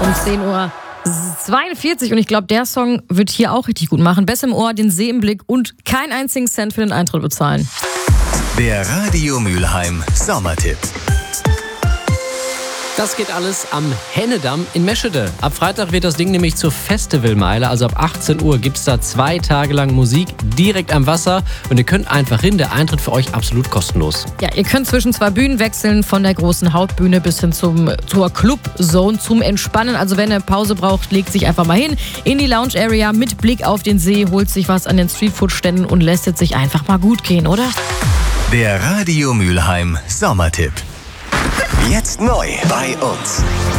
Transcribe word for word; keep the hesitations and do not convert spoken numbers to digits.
um zehn Uhr zweiundvierzig und ich glaube, der Song wird hier auch richtig gut machen. Besser im Ohr, den See im Blick und keinen einzigen Cent für den Eintritt bezahlen. Der Radio Mülheim Sommertipp. Das geht alles am Hennedamm in Meschede. Ab Freitag wird das Ding nämlich zur Festivalmeile. Also ab achtzehn Uhr gibt es da zwei Tage lang Musik direkt am Wasser. Und ihr könnt einfach hin. Der Eintritt für euch absolut kostenlos. Ja, ihr könnt zwischen zwei Bühnen wechseln, von der großen Hauptbühne bis hin zum, zur Club-Zone zum Entspannen. Also wenn ihr Pause braucht, legt sich einfach mal hin in die Lounge-Area mit Blick auf den See, holt sich was an den Streetfood-Ständen und lässt es sich einfach mal gut gehen, oder? Der Radio Mülheim Sommertipp. Jetzt neu bei uns.